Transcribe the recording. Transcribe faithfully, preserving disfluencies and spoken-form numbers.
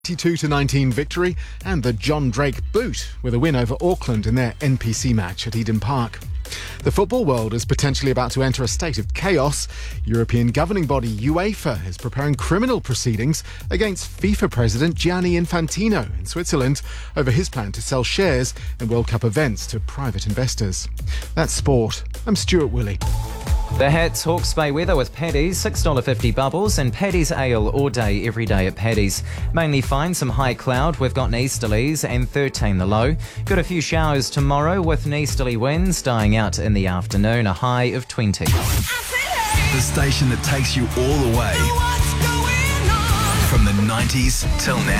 twenty-two to nineteen victory and the John Drake boot with a win over Auckland in their N P C match at Eden Park. The football world is potentially about to enter a state of chaos. European governing body UEFA is preparing criminal proceedings against FIFA president Gianni Infantino in Switzerland over his plan to sell shares in World Cup events to private investors. That's sport. I'm Stuart Willey. The Hats Hawke's Bay weather with Paddy's, six dollars fifty bubbles and Paddy's Ale all day, every day at Paddy's. Mainly fine, some high cloud, we've got easterlies and thirteen the low. Got a few showers tomorrow with easterly winds dying out in the afternoon, a high of twenty. The station that takes you all the way. From the nineties till now.